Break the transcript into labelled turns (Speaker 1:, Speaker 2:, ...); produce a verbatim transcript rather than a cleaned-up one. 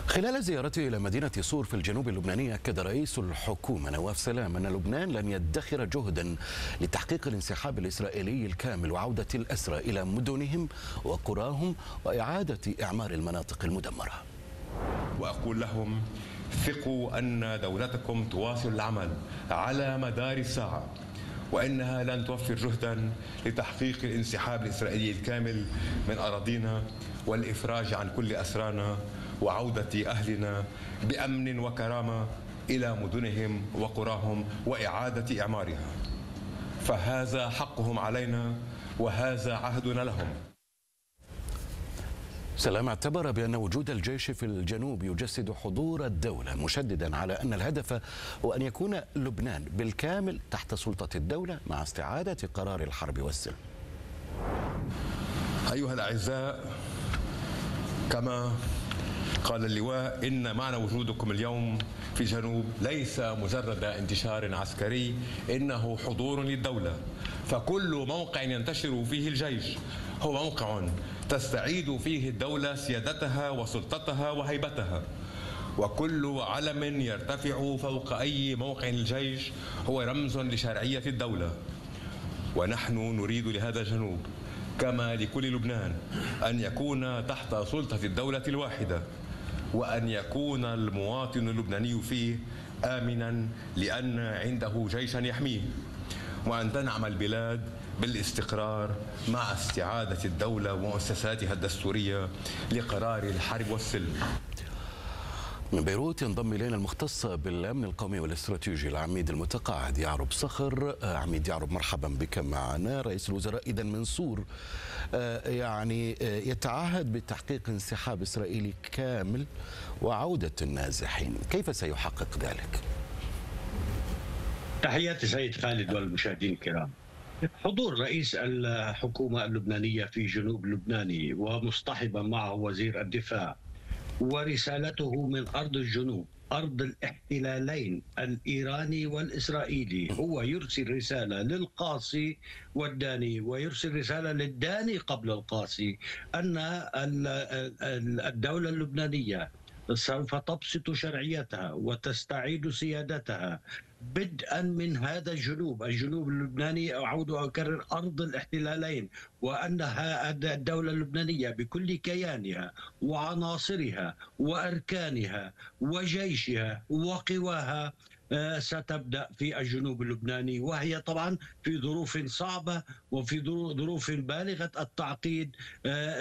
Speaker 1: خلال زيارته إلى مدينة صور في الجنوب اللبناني أكد رئيس الحكومة نواف سلام أن لبنان لن يدخر جهدا لتحقيق الانسحاب الإسرائيلي الكامل وعودة الأسرى إلى مدنهم وقراهم وإعادة إعمار المناطق المدمرة.
Speaker 2: وأقول لهم: ثقوا أن دولتكم تواصل العمل على مدار الساعة، وإنها لن توفر جهدا لتحقيق الانسحاب الإسرائيلي الكامل من أراضينا والإفراج عن كل أسرانا وعودة أهلنا بأمن وكرامة إلى مدنهم وقراهم وإعادة إعمارها، فهذا حقهم علينا وهذا عهدنا لهم.
Speaker 1: سلام اعتبر بأن وجود الجيش في الجنوب يجسد حضور الدولة، مشددا على أن الهدف هو أن يكون لبنان بالكامل تحت سلطة الدولة مع استعادة قرار الحرب والسلم.
Speaker 2: أيها الأعزاء، كما قال اللواء، إن معنى وجودكم اليوم في الجنوب ليس مجرد انتشار عسكري، إنه حضور للدولة، فكل موقع ينتشر فيه الجيش هو موقع تستعيد فيه الدولة سيادتها وسلطتها وهيبتها، وكل علم يرتفع فوق أي موقع الجيش هو رمز لشرعية الدولة. ونحن نريد لهذا الجنوب كما لكل لبنان أن يكون تحت سلطة الدولة الواحدة، وأن يكون المواطن اللبناني فيه آمنا لأن عنده جيشا يحميه، وأن تنعم البلاد بالاستقرار مع استعادة الدولة ومؤسساتها الدستورية لقرار الحرب والسلم.
Speaker 1: من بيروت ينضم إلينا المختص بالأمن القومي والاستراتيجي العميد المتقاعد يعرب صخر. عميد يعرب، مرحبا بك معنا. رئيس الوزراء إذن منصور يعني يتعهد بتحقيق انسحاب إسرائيلي كامل وعودة النازحين، كيف سيحقق ذلك؟
Speaker 3: تحياتي سيد خالد والمشاهدين الكرام. حضور رئيس الحكومة اللبنانية في جنوب لبنان ومصطحبا معه وزير الدفاع ورسالته من أرض الجنوب، أرض الاحتلالين الإيراني والإسرائيلي، هو يرسل رسالة للقاصي والداني، ويرسل رسالة للداني قبل القاصي أن الدولة اللبنانية سوف تبسط شرعيتها وتستعيد سيادتها بدءا من هذا الجنوب، الجنوب اللبناني، أعود وأكرر، أرض الاحتلالين، وأنها الدولة اللبنانية بكل كيانها وعناصرها وأركانها وجيشها وقواها ستبدأ في الجنوب اللبناني، وهي طبعا في ظروف صعبة وفي ظروف بالغة التعقيد.